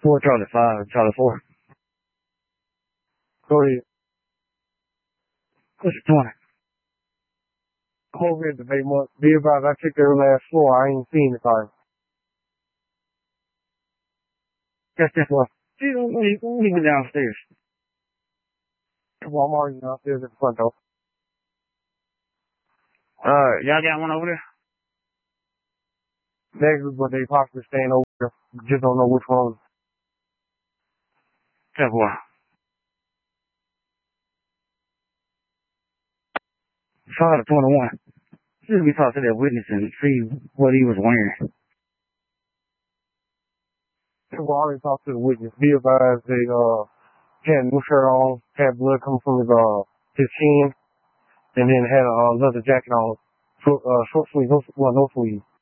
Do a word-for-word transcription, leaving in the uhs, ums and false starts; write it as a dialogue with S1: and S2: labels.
S1: four Charlie five, Charlie four.
S2: Go ahead.
S1: What's the twenty?
S2: I'm over at the debate month. Be advised, I checked every last floor. I ain't seen the car.
S1: That's that floor. See, leave me downstairs.
S2: Well, I'm already downstairs at the front door.
S1: Uh, y'all got one over there?
S2: Negative, but they possibly staying over there. Just don't know which one.
S1: That boy. Saw the twenty-one. Should we talk to that witness and see what he was wearing?
S2: We already talked to the witness. Be advised, they uh had a new shirt on, had blood coming from his uh his chin, and then had a uh, leather jacket on, short uh short sleeve, no well no sleeve.